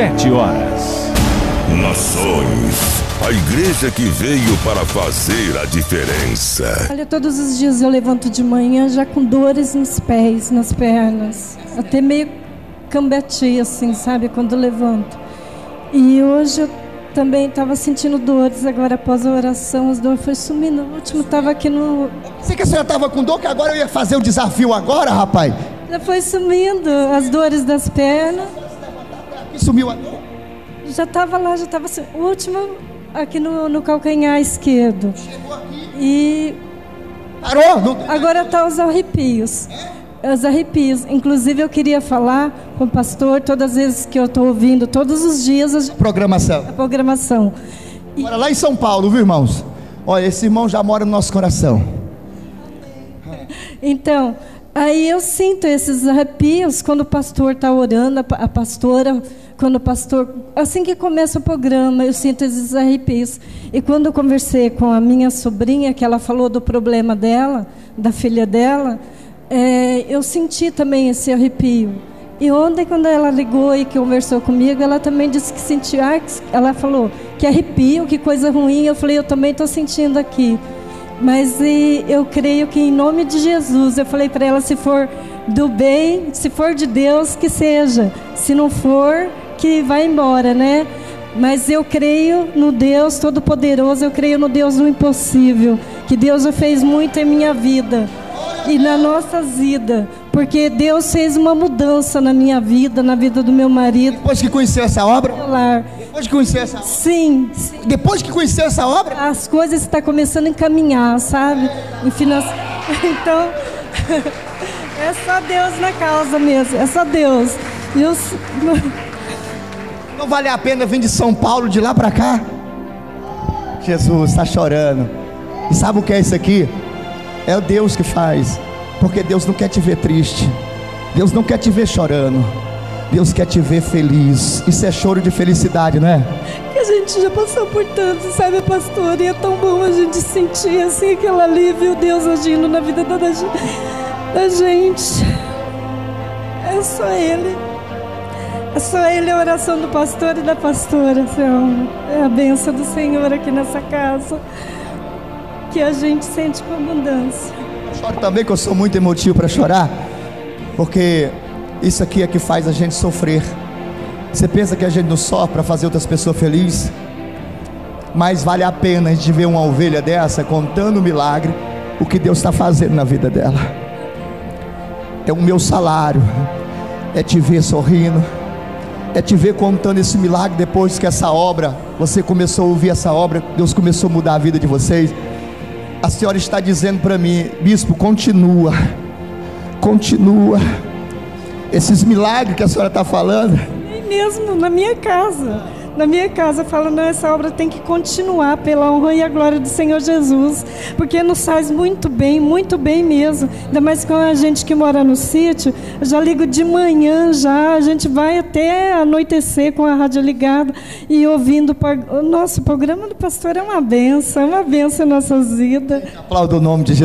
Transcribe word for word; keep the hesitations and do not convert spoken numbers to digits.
sete horas. Nações, a igreja que veio para fazer a diferença. Olha, todos os dias eu levanto de manhã já com dores nos pés, nas pernas. Até meio cambeteia assim, sabe, quando eu levanto. E hoje eu também estava sentindo dores, agora após a oração, as dores foi sumindo. O último estava aqui no... Sei que a senhora estava com dor, que agora eu ia fazer o desafio agora, rapaz. Já foi sumindo as dores das pernas. E sumiu a dor? Já estava lá, já estava... O último aqui no, no calcanhar esquerdo. Chegou aqui. E... Parou? Não... Agora está os arrepios. Os arrepios. Inclusive eu queria falar com o pastor todas as vezes que eu estou ouvindo, todos os dias a programação. A programação. E... Agora lá em São Paulo, viu, irmãos? Olha, esse irmão já mora no nosso coração. Então, aí eu sinto esses arrepios quando o pastor está orando, a pastora, quando o pastor, assim que começa o programa, eu sinto esses arrepios. E quando eu conversei com a minha sobrinha, que ela falou do problema dela, da filha dela, é, eu senti também esse arrepio. E ontem, quando ela ligou e conversou comigo, ela também disse que sentiu, ah, ela falou que arrepio, que coisa ruim. Eu falei, eu também estou sentindo aqui. Mas e, eu creio que em nome de Jesus, eu falei para ela, se for do bem, se for de Deus, que seja. Se não for, que vá embora, né? Mas eu creio no Deus Todo-Poderoso, eu creio no Deus do impossível, que Deus já fez muito em minha vida e na nossa vida, porque Deus fez uma mudança na minha vida, na vida do meu marido. Depois que conheceu essa obra? Lar. Depois que conheceu essa obra? Sim, sim. Depois que conheceu essa obra? As coisas estão começando a encaminhar, sabe? Em finan... Então, é só Deus na causa mesmo, é só Deus. Eu... Não vale a pena vir de São Paulo, de lá para cá? Jesus, está chorando. E sabe o que é isso aqui? É o Deus que faz, porque Deus não quer te ver triste, Deus não quer te ver chorando, Deus quer te ver feliz. Isso é choro de felicidade, não é? Que a gente já passou por tanto, sabe, pastor? E é tão bom a gente sentir assim aquele alívio, Deus agindo na vida da, da gente. É só Ele. É só Ele, a oração do pastor e da pastora, Senhor. É a bênção do Senhor aqui nessa casa, que a gente sente com abundância. Eu choro também, que eu sou muito emotivo para chorar, porque isso aqui é que faz a gente sofrer. Você pensa que a gente não sofre para fazer outras pessoas felizes? Mas vale a pena a gente ver uma ovelha dessa contando o milagre, o que Deus está fazendo na vida dela. É o meu salário, é te ver sorrindo, é te ver contando esse milagre depois que essa obra, você começou a ouvir essa obra, Deus começou a mudar a vida de vocês. A senhora está dizendo para mim, bispo, continua, continua. Esses milagres que a senhora está falando, nem mesmo na minha casa, na minha casa, falando, essa obra tem que continuar pela honra e a glória do Senhor Jesus, porque nos faz muito bem, muito bem mesmo. Ainda mais com a gente que mora no sítio, eu já ligo de manhã já, a gente vai até anoitecer com a rádio ligada e ouvindo o nosso programa do pastor. É uma benção, é uma benção em nossas vidas. Aplauda o nome de Jesus.